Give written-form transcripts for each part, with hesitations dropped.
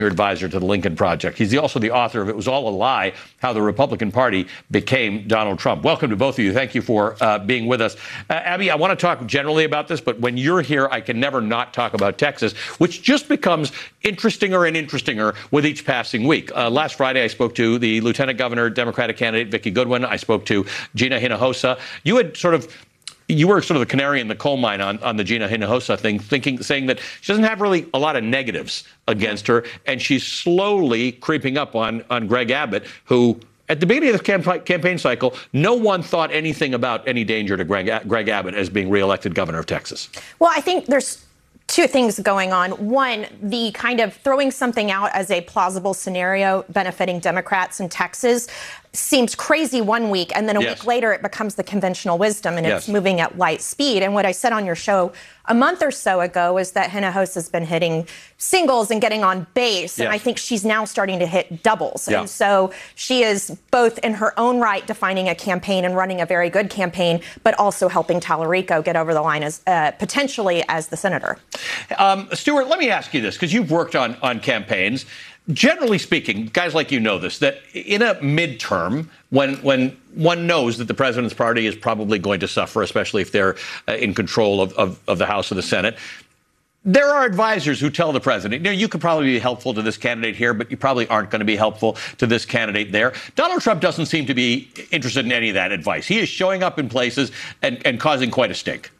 advisor to the Lincoln Project. He's also the author of It Was All a Lie, How the Republican Party Became Donald Trump. Welcome to both of you. Thank you for being with us. Abby, I want to talk generally about this, but when you're here, I can never not talk about Texas, which just becomes interestinger and interestinger with each passing week. Last Friday, I spoke to the Lieutenant Governor, Democratic candidate Vicki Goodwin. I spoke to Gina Hinojosa. You were sort of the canary in the coal mine on the Gina Hinojosa thing, saying that she doesn't have really a lot of negatives against her, and she's slowly creeping up on Greg Abbott, who, at the beginning of the campaign cycle, no one thought anything about any danger to Greg Abbott as being reelected governor of Texas. Well, I think there's two things going on. One, the kind of throwing something out as a plausible scenario benefiting Democrats in Texas seems crazy one week, and then a week later it becomes the conventional wisdom, and it's moving at light speed. And what I said on your show a month or so ago is that Hinojosa has been hitting singles and getting on base, and I think she's now starting to hit doubles. And so she is both in her own right defining a campaign and running a very good campaign, but also helping Tallarico get over the line as potentially as the senator. Stuart, let me ask you this, because you've worked on campaigns. Generally speaking, guys like you know this, that in a midterm, when one knows that the president's party is probably going to suffer, especially if they're in control of the House or the Senate, there are advisors who tell the president, you could probably be helpful to this candidate here, but you probably aren't going to be helpful to this candidate there. Donald Trump doesn't seem to be interested in any of that advice. He is showing up in places and causing quite a stink.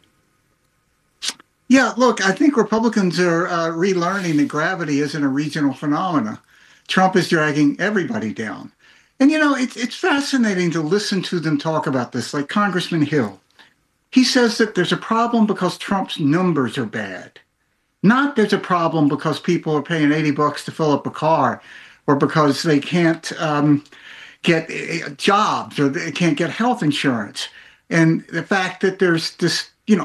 Yeah, look, I think Republicans are relearning that gravity isn't a regional phenomena. Trump is dragging everybody down. And, it's fascinating to listen to them talk about this, like Congressman Hill. He says that there's a problem because Trump's numbers are bad. Not there's a problem because people are paying $80 to fill up a car, or because they can't get jobs, or they can't get health insurance. And the fact that there's this,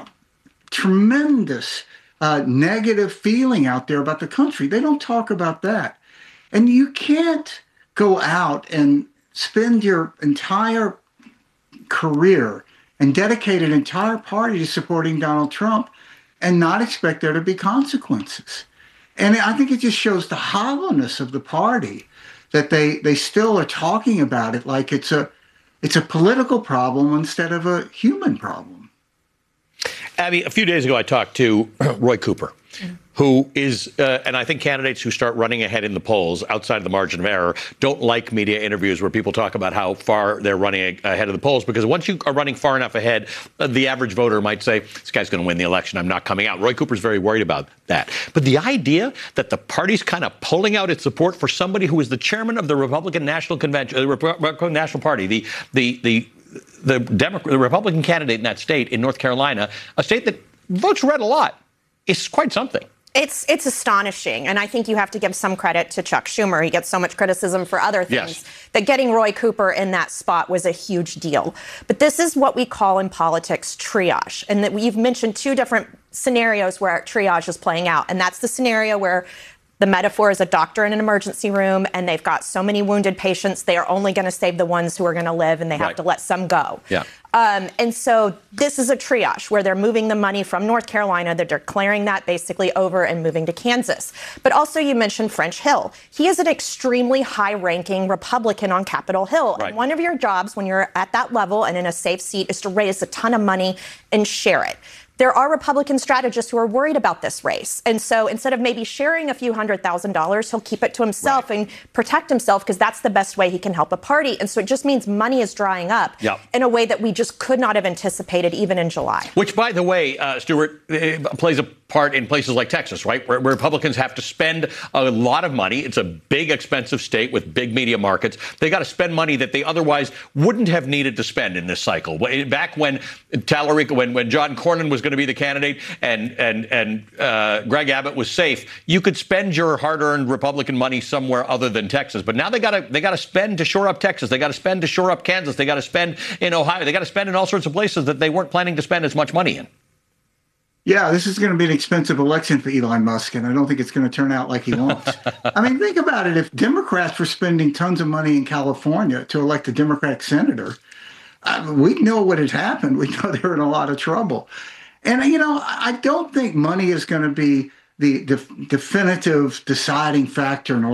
tremendous negative feeling out there about the country. They don't talk about that. And you can't go out and spend your entire career and dedicate an entire party to supporting Donald Trump and not expect there to be consequences. And I think it just shows the hollowness of the party that they still are talking about it like it's a political problem instead of a human problem. Abby, a few days ago, I talked to Roy Cooper, who is, and I think candidates who start running ahead in the polls outside of the margin of error don't like media interviews where people talk about how far they're running ahead of the polls, because once you are running far enough ahead, the average voter might say, this guy's going to win the election, I'm not coming out. Roy Cooper's very worried about that. But the idea that the party's kind of pulling out its support for somebody who is the chairman of the Republican National Convention, the Republican National Party, the Republican candidate in that state, in North Carolina, a state that votes red a lot, is quite something. It's astonishing, and I think you have to give some credit to Chuck Schumer. He gets so much criticism for other things, that getting Roy Cooper in that spot was a huge deal. But this is what we call in politics triage, and that you've mentioned two different scenarios where triage is playing out, and that's the scenario where the metaphor is a doctor in an emergency room, and they've got so many wounded patients, they are only going to save the ones who are going to live, and they have to let some go. And so this is a triage where they're moving the money from North Carolina. They're declaring that basically over and moving to Kansas. But also you mentioned French Hill. He is an extremely high-ranking Republican on Capitol Hill. And one of your jobs when you're at that level and in a safe seat is to raise a ton of money and share it. There are Republican strategists who are worried about this race. And so instead of maybe sharing a few $100,000, he'll keep it to himself and protect himself, because that's the best way he can help a party. And so it just means money is drying up in a way that we just could not have anticipated even in July. Which, by the way, Stuart, plays a part in places like Texas, right, where Republicans have to spend a lot of money. It's a big, expensive state with big media markets. They got to spend money that they otherwise wouldn't have needed to spend in this cycle. Back when Tallarico, when John Cornyn was going to be the candidate and Greg Abbott was safe, you could spend your hard-earned Republican money somewhere other than Texas. But now they got to spend to shore up Texas. They got to spend to shore up Kansas. They got to spend in Ohio. They got to spend in all sorts of places that they weren't planning to spend as much money in. Yeah, this is going to be an expensive election for Elon Musk, and I don't think it's going to turn out like he wants. I mean, think about it. If Democrats were spending tons of money in California to elect a Democratic senator, we know what had happened. We know they're in a lot of trouble. And, I don't think money is going to be the definitive deciding factor in